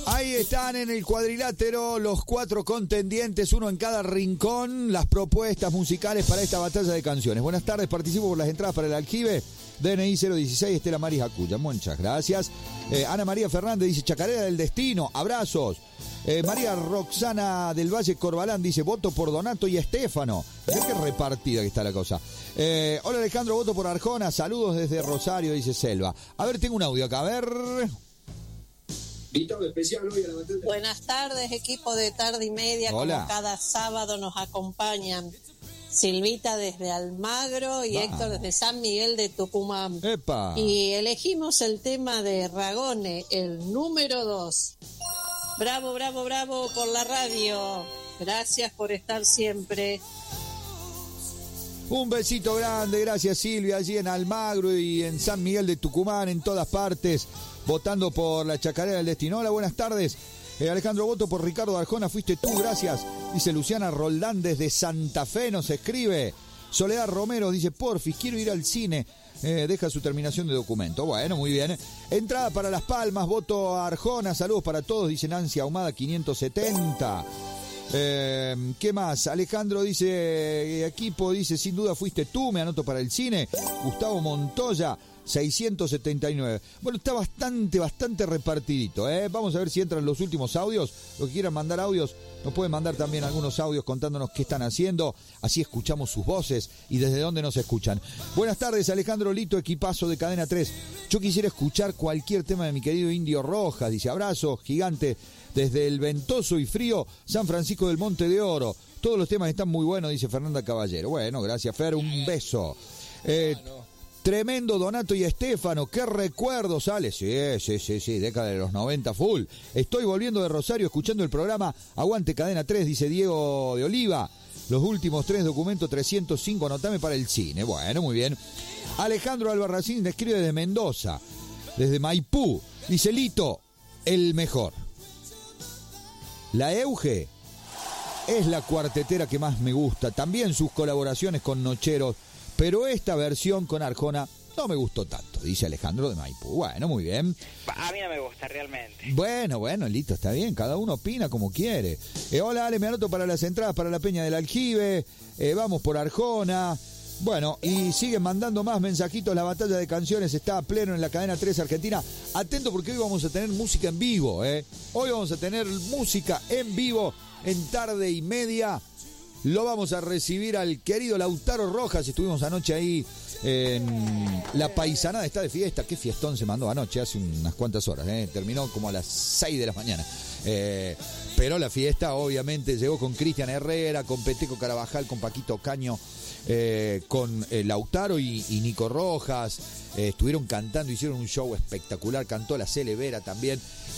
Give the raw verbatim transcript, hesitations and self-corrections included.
Ahí están en el cuadrilátero los cuatro contendientes, uno en cada rincón, las propuestas musicales para esta batalla de canciones. Buenas tardes, participo por las entradas para el Aljibe, D N I cero dieciséis, Estela Maris Acuya. Muchas gracias. Eh, Ana María Fernández dice Chacarera del Destino, abrazos. Eh, María Roxana del Valle Corbalán dice voto por Donato y Estéfano. Mirá qué repartida que está la cosa. Eh, hola Alejandro, voto por Arjona, saludos desde Rosario, dice Selva. A ver, tengo un audio acá, a ver... Especial hoy a la batalla. Buenas tardes, equipo de Tarde y Media. Hola. Como cada sábado nos acompañan Silvita desde Almagro y Va. Héctor desde San Miguel de Tucumán. ¡Epa! Y elegimos el tema de Ragone, el número dos. Bravo, bravo, bravo por la radio. Gracias por estar siempre. Un besito grande, gracias Silvia, allí en Almagro y en San Miguel de Tucumán, en todas partes, votando por la Chacarera del Destino. Hola, buenas tardes. Eh, Alejandro, voto por Ricardo Arjona, fuiste tú, gracias. Dice Luciana Roldán desde Santa Fe, nos escribe. Soledad Romero dice, porfis, quiero ir al cine. Eh, deja su terminación de documento. Bueno, muy bien. Entrada para Las Palmas, voto a Arjona, saludos para todos, dice Nancy Ahumada quinientos setenta. Eh, ¿Qué más? Alejandro dice, equipo, dice, sin duda fuiste tú, me anoto para el cine. Gustavo Montoya, seiscientos setenta y nueve. Bueno, está bastante, bastante repartidito, ¿eh? Vamos a ver si entran los últimos audios. Los que quieran mandar audios, nos pueden mandar también algunos audios contándonos qué están haciendo. Así escuchamos sus voces y desde dónde nos escuchan. Buenas tardes, Alejandro Lito, equipazo de Cadena tres. Yo quisiera escuchar cualquier tema de mi querido Indio Rojas. Dice, abrazo gigante desde el ventoso y frío San Francisco del Monte de Oro. Todos los temas están muy buenos, dice Fernanda Caballero. Bueno, gracias, Fer, un beso. Eh, tremendo Donato y Estéfano, qué recuerdo sale. Sí, sí, sí, sí, década de los noventa full. Estoy volviendo de Rosario escuchando el programa Aguante Cadena tres, dice Diego de Oliva. Los últimos tres documentos trescientos cinco, anotame para el cine. Bueno, muy bien. Alejandro Albarracín escribe desde Mendoza, desde Maipú. Dice Lito, el mejor. La Euge es la cuartetera que más me gusta, también sus colaboraciones con Nocheros, pero esta versión con Arjona no me gustó tanto, dice Alejandro de Maipú. Bueno, muy bien. A mí no me gusta realmente. Bueno, bueno, listo, está bien, cada uno opina como quiere. Eh, hola Ale, me anoto para las entradas para la Peña del Aljibe, eh, vamos por Arjona. Bueno, y siguen mandando más mensajitos, la batalla de canciones está a pleno en la cadena tres Argentina. Atento porque hoy vamos a tener música en vivo, ¿eh? Hoy vamos a tener música en vivo en Tarde y Media. Lo vamos a recibir al querido Lautaro Rojas, estuvimos anoche ahí en la paisanada, está de fiesta. Qué fiestón se mandó anoche, hace unas cuantas horas, ¿eh? Terminó como a las seis de la mañana. Eh, pero la fiesta obviamente llegó con Cristian Herrera, con Peteco Carabajal, con Paquito Caño, eh, con eh, Lautaro y, y Nico Rojas. Eh, estuvieron cantando, hicieron un show espectacular, cantó la Cele Vera también.